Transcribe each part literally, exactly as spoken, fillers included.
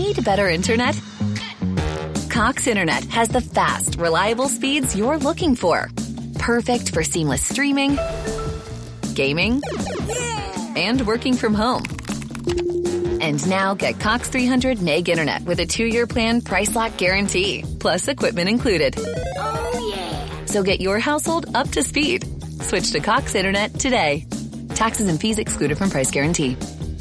Need better internet? Cox Internet has the fast, reliable speeds you're looking for. Perfect for seamless streaming, gaming, and working from home. And now get Cox three hundred meg internet with a two-year plan price lock guarantee, plus equipment included. Oh, yeah. So get your household up to speed. Switch to Cox Internet today. Taxes and fees excluded from price guarantee.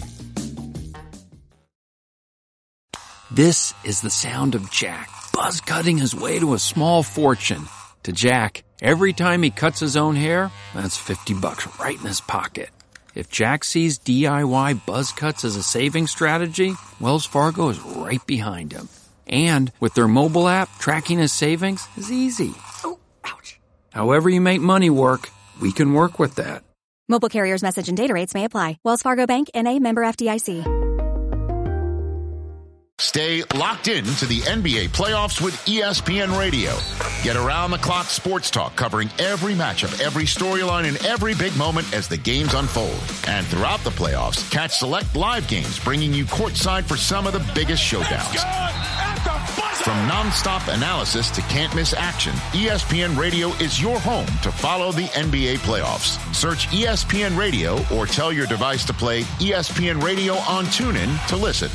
This is the sound of Jack, buzz cutting his way to a small fortune. To Jack, every time he cuts his own hair, that's fifty bucks right in his pocket. If Jack sees D I Y buzz cuts as a saving strategy, Wells Fargo is right behind him. And with their mobile app, tracking his savings is easy. Oh, ouch. However you make money work, we can work with that. Mobile carriers' message and data rates may apply. Wells Fargo Bank, N A, member F D I C. Stay locked in to the N B A playoffs with E S P N Radio. Get around-the-clock sports talk covering every matchup, every storyline, and every big moment as the games unfold. And throughout the playoffs, catch select live games bringing you courtside for some of the biggest showdowns. From nonstop analysis to can't-miss action, E S P N Radio is your home to follow the N B A playoffs. Search E S P N Radio or tell your device to play E S P N Radio on TuneIn to listen.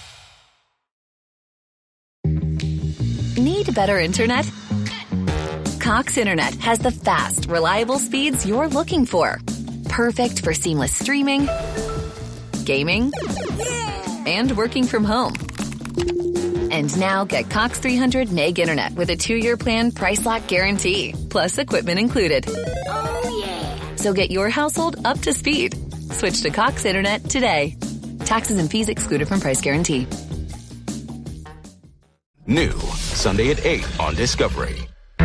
Need better internet? Cox Internet has the fast, reliable speeds you're looking for. Perfect for seamless streaming, gaming, and working from home. And now get Cox three hundred meg internet with a two-year plan price lock guarantee, plus equipment included. Oh, yeah. So get your household up to speed. Switch to Cox Internet today. Taxes and fees excluded from price guarantee. New, Sunday at eight on Discovery.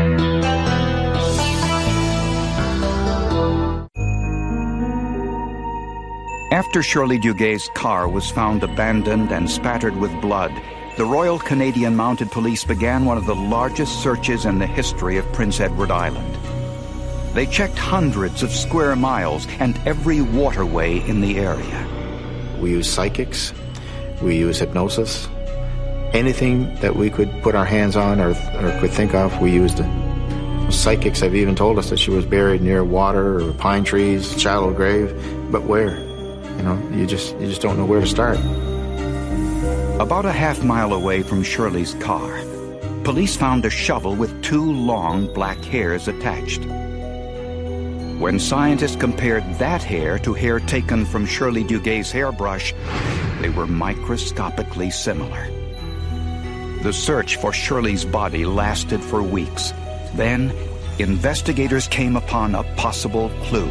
After Shirley Duguay's car was found abandoned and spattered with blood, the Royal Canadian Mounted Police began one of the largest searches in the history of Prince Edward Island. They checked hundreds of square miles and every waterway in the area. We use psychics, we use hypnosis. Anything that we could put our hands on or, or could think of, we used it. Psychics have even told us that she was buried near water or pine trees, shallow grave, but where? You know, you just you just don't know where to start. About a half mile away from Shirley's car, police found a shovel with two long black hairs attached. When scientists compared that hair to hair taken from Shirley Duguay's hairbrush, they were microscopically similar. The search for Shirley's body lasted for weeks. Then, investigators came upon a possible clue.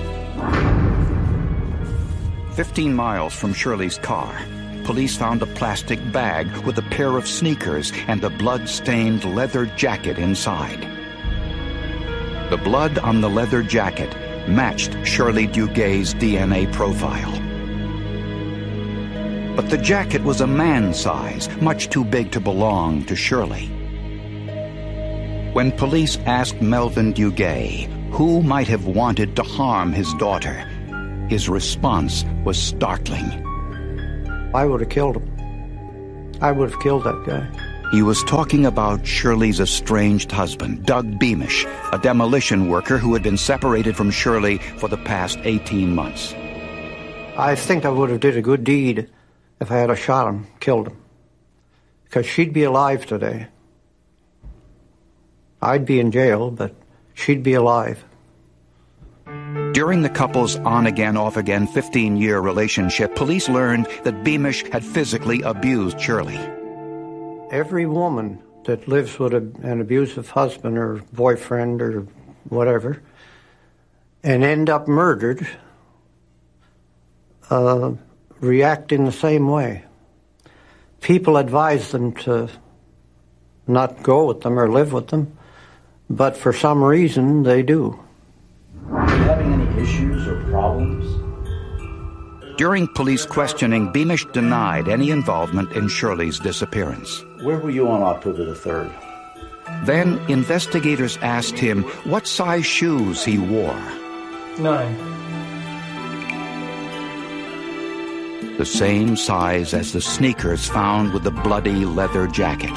Fifteen miles from Shirley's car, police found a plastic bag with a pair of sneakers and a blood-stained leather jacket inside. The blood on the leather jacket matched Shirley Duguay's D N A profile. But the jacket was a man's size, much too big to belong to Shirley. When police asked Melvin Dugay who might have wanted to harm his daughter, his response was startling. I would have killed him. I would have killed that guy. He was talking about Shirley's estranged husband, Doug Beamish, a demolition worker who had been separated from Shirley for the past eighteen months. I think I would have did a good deed if I had a shot him, killed him. Because she'd be alive today. I'd be in jail, but she'd be alive. During the couple's on-again, off-again fifteen-year relationship, police learned that Beamish had physically abused Shirley. Every woman that lives with a, an abusive husband or boyfriend or whatever and end up murdered uh, react in the same way. People advise them to not go with them or live with them, but for some reason they do. Are you having any issues or problems? During police questioning, Beamish denied any involvement in Shirley's disappearance. Where were you on October the third? Then investigators asked him what size shoes he wore. Nine. the same size as the sneakers found with the bloody leather jacket.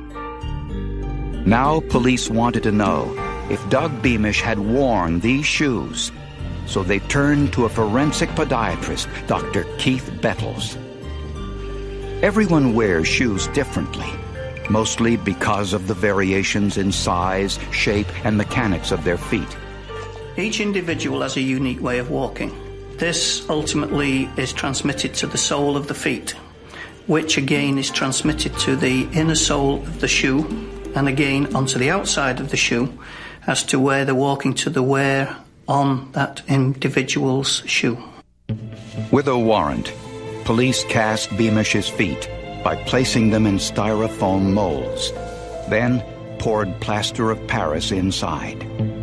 Now police wanted to know if Doug Beamish had worn these shoes, so they turned to a forensic podiatrist, Doctor Keith Bettles. Everyone wears shoes differently, mostly because of the variations in size, shape, and mechanics of their feet. Each individual has a unique way of walking. This ultimately is transmitted to the sole of the feet, which again is transmitted to the inner sole of the shoe, and again onto the outside of the shoe as to where they're walking to the wear on that individual's shoe. With a warrant, police cast Beamish's feet by placing them in styrofoam molds, then poured plaster of Paris inside.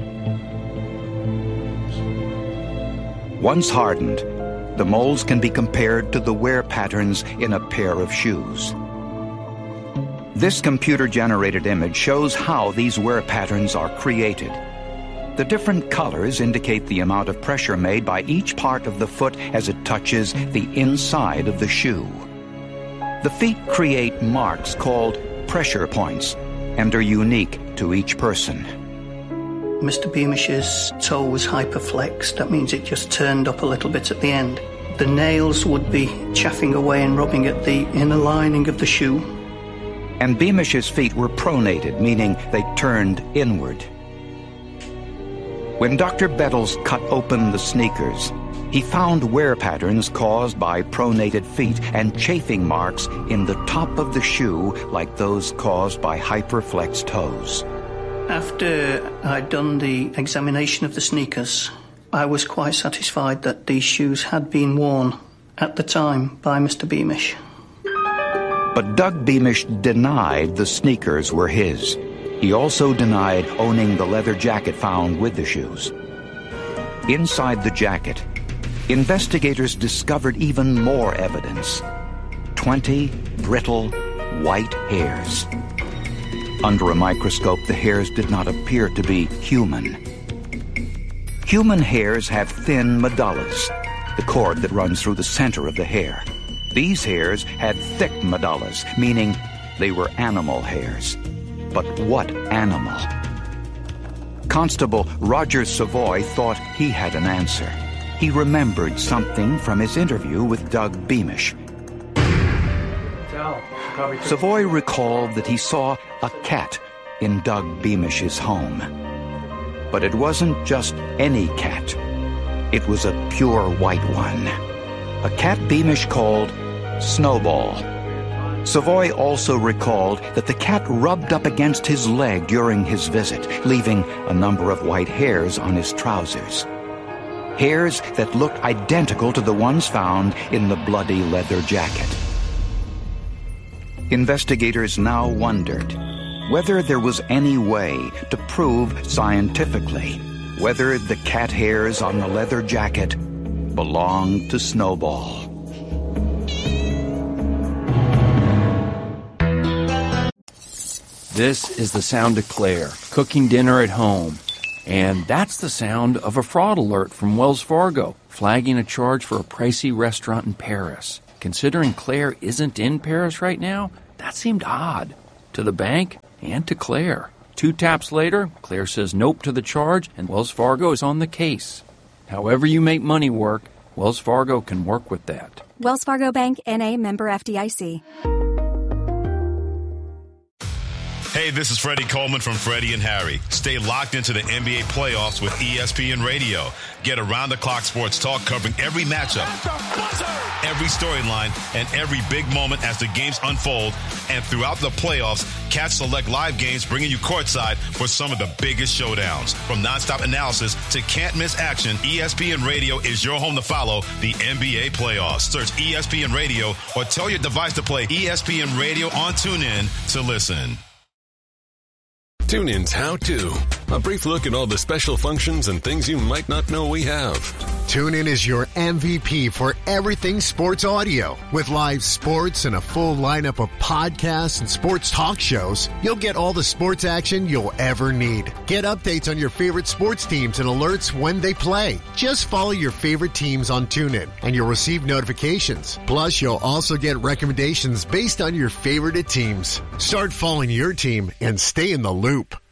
Once hardened, the molds can be compared to the wear patterns in a pair of shoes. This computer-generated image shows how these wear patterns are created. The different colors indicate the amount of pressure made by each part of the foot as it touches the inside of the shoe. The feet create marks called pressure points and are unique to each person. Mister Beamish's toe was hyperflexed. That means it just turned up a little bit at the end. The nails would be chaffing away and rubbing at the inner lining of the shoe. And Beamish's feet were pronated, meaning they turned inward. When Doctor Bettles cut open the sneakers, he found wear patterns caused by pronated feet and chafing marks in the top of the shoe like those caused by hyperflexed toes. After I'd done the examination of the sneakers, I was quite satisfied that these shoes had been worn at the time by Mister Beamish. But Doug Beamish denied the sneakers were his. He also denied owning the leather jacket found with the shoes. Inside the jacket, investigators discovered even more evidence. Twenty brittle, white hairs. Under a microscope, the hairs did not appear to be human. Human hairs have thin medullas, the cord that runs through the center of the hair. These hairs had thick medullas, meaning they were animal hairs. But what animal? Constable Roger Savoy thought he had an answer. He remembered something from his interview with Doug Beamish. Savoy recalled that he saw a cat in Doug Beamish's home. But it wasn't just any cat. It was a pure white one. A cat Beamish called Snowball. Savoy also recalled that the cat rubbed up against his leg during his visit, leaving a number of white hairs on his trousers. Hairs that looked identical to the ones found in the bloody leather jacket. Investigators now wondered whether there was any way to prove scientifically whether the cat hairs on the leather jacket belonged to Snowball. This is the sound of Claire cooking dinner at home. And that's the sound of a fraud alert from Wells Fargo, flagging a charge for a pricey restaurant in Paris. Considering Claire isn't in Paris right now, that seemed odd. To the bank and to Claire. Two taps later, Claire says nope to the charge, and Wells Fargo is on the case. However you make money work, Wells Fargo can work with that. Wells Fargo Bank, N A, member F D I C. Hey, this is Freddie Coleman from Freddie and Harry. Stay locked into the N B A playoffs with E S P N Radio. Get around-the-clock sports talk covering every matchup, every storyline, and every big moment as the games unfold. And throughout the playoffs, catch select live games bringing you courtside for some of the biggest showdowns. From nonstop analysis to can't-miss action, E S P N Radio is your home to follow the N B A playoffs. Search E S P N Radio or tell your device to play E S P N Radio on TuneIn to listen. TuneIn's How To A brief look at all the special functions and things you might not know we have. TuneIn is your M V P for everything sports audio. With live sports and a full lineup of podcasts and sports talk shows, you'll get all the sports action you'll ever need. Get updates on your favorite sports teams and alerts when they play. Just follow your favorite teams on TuneIn, and you'll receive notifications. Plus, you'll also get recommendations based on your favorite teams. Start following your team and stay in the loop.